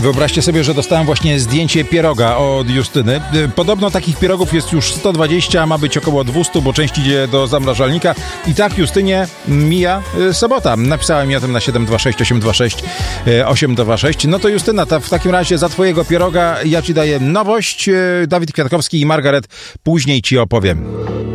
Wyobraźcie sobie, że dostałem właśnie zdjęcie pieroga od Justyny. Podobno takich pierogów jest już 120, a ma być około 200, bo część idzie do zamrażalnika. I tak, Justynie, mija sobota. Napisałem mi o tym na 726 826 826. No to Justyna, w takim razie za twojego pieroga ja ci daję nowość. Dawid Kwiatkowski i Margaret później ci opowiem.